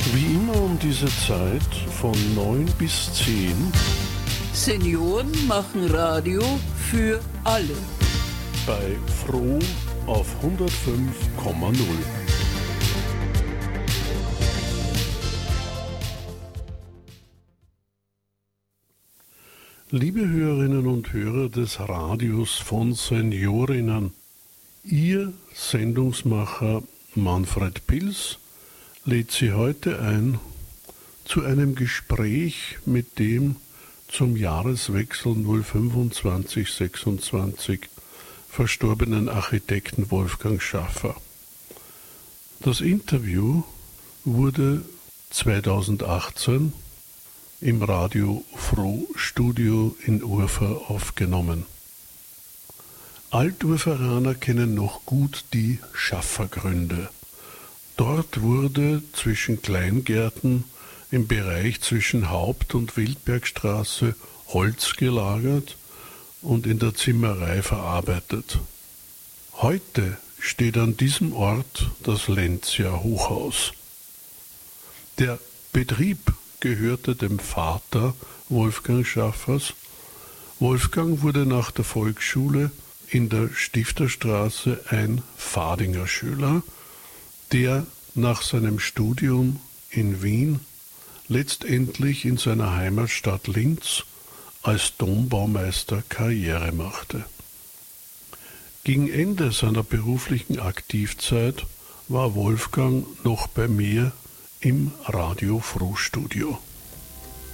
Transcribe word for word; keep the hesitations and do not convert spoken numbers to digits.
Wie immer um diese Zeit von neun bis zehn. Senioren machen Radio für alle. Bei Froh auf hundertfünf Komma null. Liebe Hörerinnen und Hörer des Radios von Seniorinnen, Ihr Sendungsmacher Manfred Pils lädt Sie heute ein zu einem Gespräch mit dem zum Jahreswechsel null fünfundzwanzig sechsundzwanzig verstorbenen Architekten Wolfgang Schaffer. Das Interview wurde zweitausendachtzehn im Radio Froh Studio in Urfa aufgenommen. Alturferaner kennen noch gut die Schaffergründe. Dort wurde zwischen Kleingärten im Bereich zwischen Haupt- und Wildbergstraße Holz gelagert und in der Zimmerei verarbeitet. Heute steht an diesem Ort das Lenzia Hochhaus. Der Betrieb gehörte dem Vater Wolfgang Schaffers. Wolfgang wurde nach der Volksschule in der Stifterstraße ein Fadinger Schüler, der nach seinem Studium in Wien letztendlich in seiner Heimatstadt Linz als Dombaumeister Karriere machte. Gegen Ende seiner beruflichen Aktivzeit war Wolfgang noch bei mir im Radio Froh Studio.